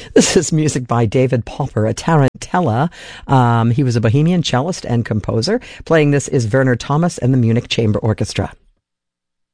This is music by David Popper, a tarantella. He was a Bohemian cellist and composer. Playing this is Werner Thomas and the Munich Chamber Orchestra.